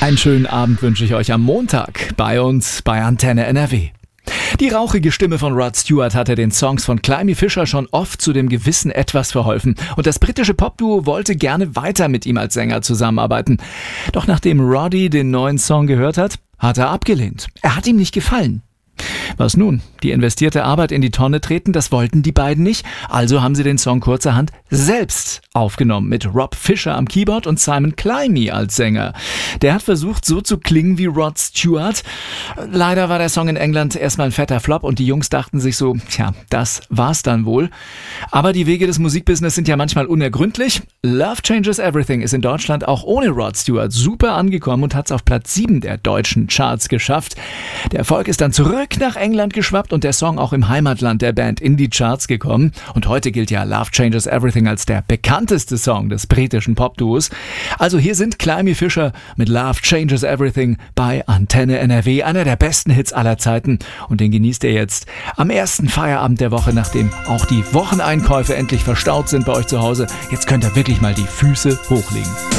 Einen schönen Abend wünsche ich euch am Montag bei uns bei Antenne NRW. Die rauchige Stimme von Rod Stewart hatte den Songs von Climie Fisher schon oft zu dem gewissen Etwas verholfen. Und das britische Popduo wollte gerne weiter mit ihm als Sänger zusammenarbeiten. Doch nachdem Roddy den neuen Song gehört hat er abgelehnt. Er hat ihm nicht gefallen. Was nun? Die investierte Arbeit in die Tonne treten, das wollten die beiden nicht. Also haben sie den Song kurzerhand selbst aufgenommen mit Rob Fisher am Keyboard und Simon Climie als Sänger. Der hat versucht, so zu klingen wie Rod Stewart. Leider war der Song in England erstmal ein fetter Flop und die Jungs dachten sich so, das war's dann wohl. Aber die Wege des Musikbusiness sind ja manchmal unergründlich. Love Changes Everything ist in Deutschland auch ohne Rod Stewart super angekommen und hat es auf Platz 7 der deutschen Charts geschafft. Der Erfolg ist dann zurück nach England geschwappt und der Song auch im Heimatland der Band in die Charts gekommen. Und heute gilt ja Love Changes Everything als der bekannteste Song des britischen Popduos. Also hier sind Climie Fisher mit Love Changes Everything bei Antenne NRW, einer der besten Hits aller Zeiten. Und den genießt ihr jetzt am ersten Feierabend der Woche, nachdem auch die Wocheneinkäufe endlich verstaut sind bei euch zu Hause. Jetzt könnt ihr wirklich mal die Füße hochlegen.